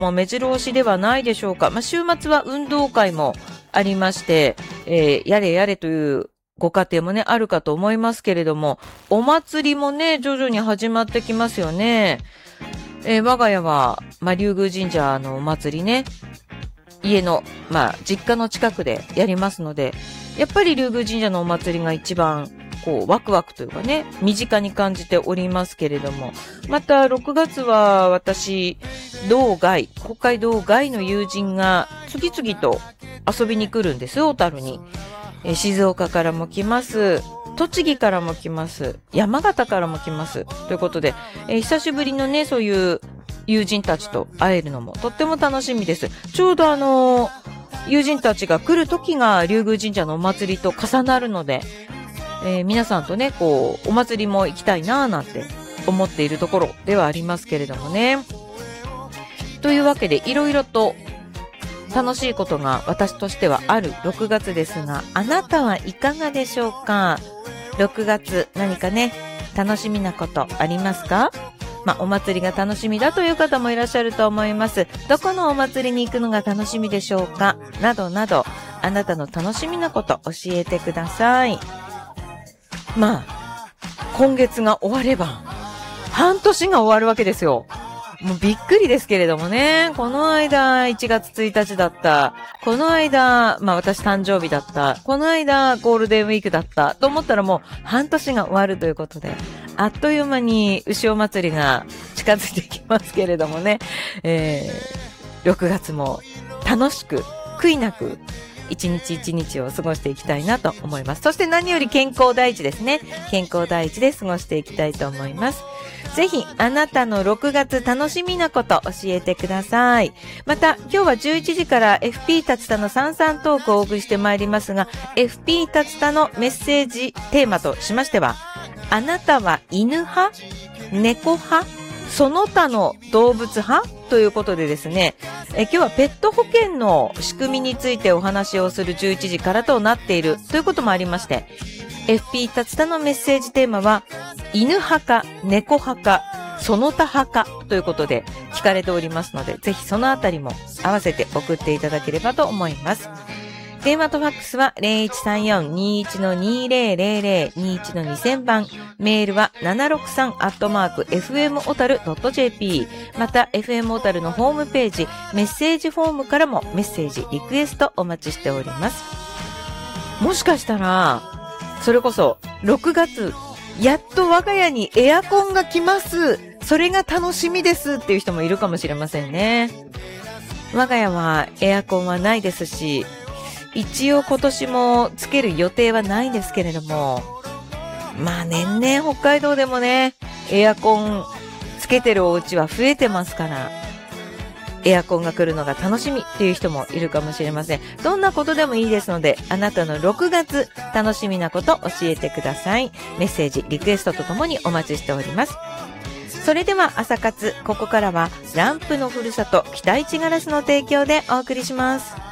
も目白押しではないでしょうか。週末は運動会もありまして、やれやれというご家庭もね、あるかと思いますけれども、お祭りもね、徐々に始まってきますよね。我が家は、龍宮神社のお祭りね、家の、実家の近くでやりますので、やっぱり竜宮神社のお祭りが一番、ワクワクというかね、身近に感じておりますけれども、また6月は私、北海道外の友人が次々と遊びに来るんです、小樽に。静岡からも来ます。栃木からも来ます。山形からも来ます。ということで、久しぶりのね、そういう友人たちと会えるのもとっても楽しみです。ちょうど友人たちが来る時が竜宮神社のお祭りと重なるので、皆さんとね、お祭りも行きたいなぁなんて思っているところではありますけれどもね。というわけで、いろいろと楽しいことが私としてはある6月ですが、あなたはいかがでしょうか？6月何かね、楽しみなことありますか？お祭りが楽しみだという方もいらっしゃると思います。どこのお祭りに行くのが楽しみでしょうか？などなど、あなたの楽しみなこと教えてください。今月が終われば、半年が終わるわけですよ。もうびっくりですけれどもね。この間1月1日だった。この間、私誕生日だった。この間ゴールデンウィークだったと思ったらもう半年が終わるということで、あっという間に牛尾祭りが近づいてきますけれどもね。6月も楽しく悔いなく一日一日を過ごしていきたいなと思います。そして何より健康第一ですね。健康第一で過ごしていきたいと思います。ぜひあなたの6月楽しみなこと教えてください。また今日は11時から FP 達田のサンサントークをお送りしてまいりますが、 FP 達田のメッセージテーマとしましては、あなたは犬派？猫派？その他の動物派？ということでですね、今日はペット保険の仕組みについてお話をする11時からとなっているということもありまして、FP 達田のメッセージテーマは犬派か猫派かその他派かということで聞かれておりますので、ぜひそのあたりも合わせて送っていただければと思います。電話とファックスは 0134-21-2000 21-2000 番。メールは 763@fm小樽.jp。また FM 小樽のホームページメッセージフォームからもメッセージリクエストお待ちしております。もしかしたらそれこそ6月やっと我が家にエアコンが来ます、それが楽しみですっていう人もいるかもしれませんね。我が家はエアコンはないですし、一応今年もつける予定はないんですけれども、年々北海道でもね、エアコンつけてるお家は増えてますから、エアコンが来るのが楽しみっていう人もいるかもしれません。どんなことでもいいですので、あなたの6月楽しみなこと教えてください。メッセージ、リクエストとともにお待ちしております。それでは朝活、ここからはランプのふるさと北市ガラスの提供でお送りします。